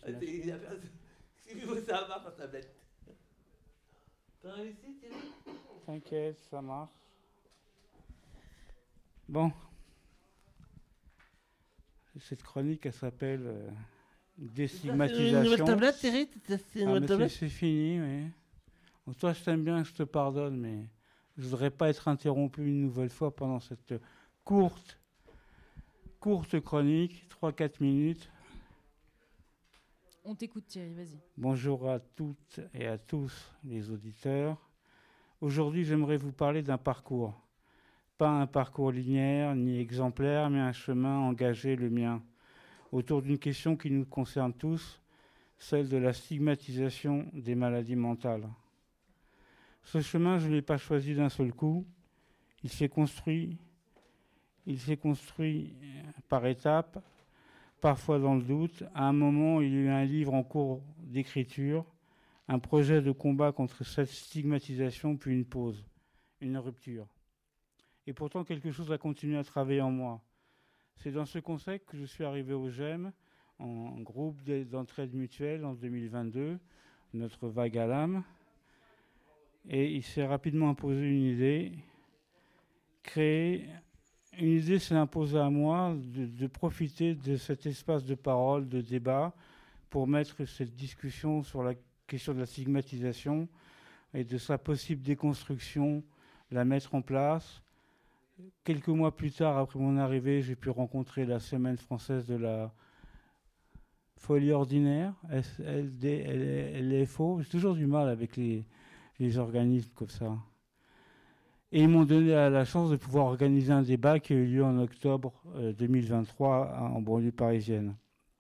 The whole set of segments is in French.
Si vous ça marche, la tablette. T'as réussi, Thierry? T'inquiète, ça marche. Bon. Cette chronique, elle s'appelle Déstigmatisation. C'est une nouvelle tablette, Thierry? C'est une nouvelle tablette? C'est fini, oui. Donc, toi, je t'aime bien, je te pardonne, mais je voudrais pas être interrompu une nouvelle fois pendant cette courte chronique, 3-4 minutes. On t'écoute, Thierry, vas-y. Bonjour à toutes et à tous les auditeurs. Aujourd'hui, j'aimerais vous parler d'un parcours. Pas un parcours linéaire ni exemplaire, mais un chemin engagé, le mien, autour d'une question qui nous concerne tous, celle de la stigmatisation des maladies mentales. Ce chemin, je ne l'ai pas choisi d'un seul coup. Il s'est construit par étapes, parfois dans le doute. À un moment, il y a eu un livre en cours d'écriture, un projet de combat contre cette stigmatisation, puis une pause, une rupture. Et pourtant, quelque chose a continué à travailler en moi. C'est dans ce contexte que je suis arrivé au GEM, en groupe d'entraide mutuelle en 2022, notre vague à l'âme. Et il s'est rapidement imposé une idée. Une idée s'est imposée à moi de profiter de cet espace de parole, de débat, pour mettre cette discussion sur la question de la stigmatisation et de sa possible déconstruction, la mettre en place. Quelques mois plus tard, après mon arrivée, j'ai pu rencontrer la Semaine française de la folie ordinaire, LFO. J'ai toujours du mal avec les organismes comme ça. Et ils m'ont donné la chance de pouvoir organiser un débat qui a eu lieu en octobre 2023 en banlieue parisienne.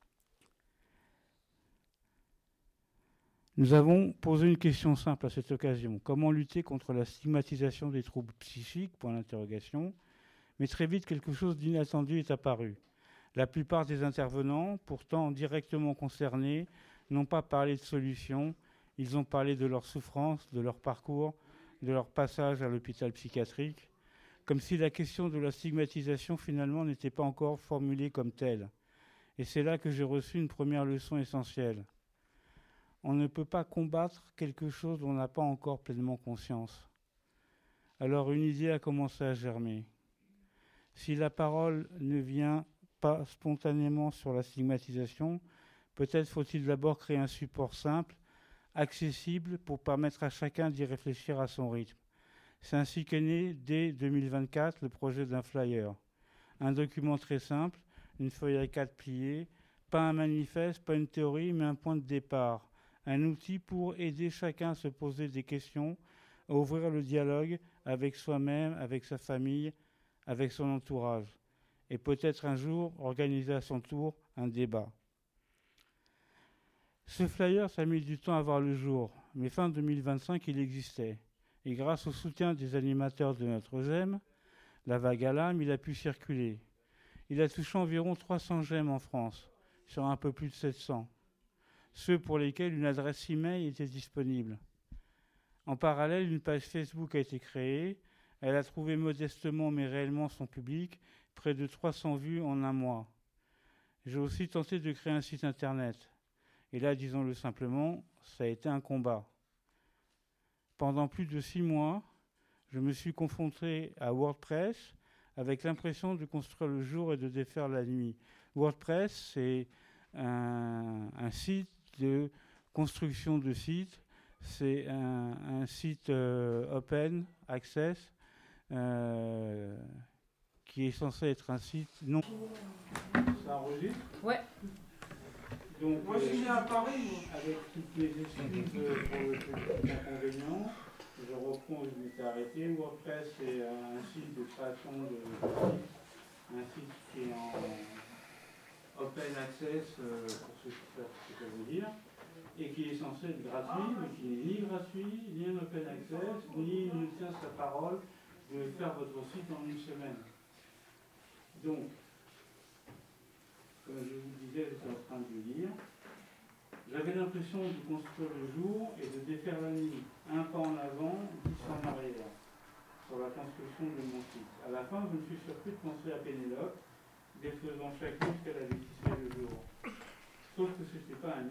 Nous avons posé une question simple à cette occasion. Comment lutter contre la stigmatisation des troubles psychiques ? Point d'interrogation. Mais très vite, quelque chose d'inattendu est apparu. La plupart des intervenants, pourtant directement concernés, n'ont pas parlé de solutions. Ils ont parlé de leur souffrance, de leur parcours, de leur passage à l'hôpital psychiatrique, comme si la question de la stigmatisation finalement n'était pas encore formulée comme telle. Et c'est là que j'ai reçu une première leçon essentielle. On ne peut pas combattre quelque chose dont on n'a pas encore pleinement conscience. Alors une idée a commencé à germer. Si la parole ne vient pas spontanément sur la stigmatisation, peut-être faut-il d'abord créer un support simple, accessible, pour permettre à chacun d'y réfléchir à son rythme. C'est ainsi qu'est né, dès 2024, le projet d'un flyer. Un document très simple, une feuille A4 pliée, pas un manifeste, pas une théorie, mais un point de départ. Un outil pour aider chacun à se poser des questions, à ouvrir le dialogue avec soi-même, avec sa famille, avec son entourage. Et peut-être un jour organiser à son tour un débat. Ce flyer, ça a mis du temps à voir le jour, mais fin 2025, il existait. Et grâce au soutien des animateurs de notre GEM, la vague à l'âme, il a pu circuler. Il a touché environ 300 GEM en France, sur un peu plus de 700. Ceux pour lesquels une adresse e-mail était disponible. En parallèle, une page Facebook a été créée. Elle a trouvé modestement mais réellement son public, près de 300 vues en un mois. J'ai aussi tenté de créer un site internet. Et là, disons-le simplement, ça a été un combat. Pendant plus de 6 mois, je me suis confronté à WordPress avec l'impression de construire le jour et de défaire la nuit. WordPress, c'est un site de construction de sites. C'est un site open access qui est censé être un site non... Ça enregistre ? Ouais. Donc, moi, je viens à Paris, avec toutes les excuses pour le petit inconvénient. Je reprends où je m'étais arrêté. WordPress, c'est un site de création de sites, un site qui est en open access, pour ceux qui savent ce que ça veut dire, et qui est censé être gratuit, mais qui n'est ni gratuit, ni un open access, ni ne tient sa parole de faire votre site en une semaine. Donc, comme je vous disais, j'étais en train de lire. J'avais l'impression de construire le jour et de défaire la nuit. Un pas en avant, 10 en arrière, sur la construction de mon site. À la fin, je me suis surpris de penser à Pénélope, défaisant chacune ce qu'elle avait tissé le jour. Sauf que ce n'était pas un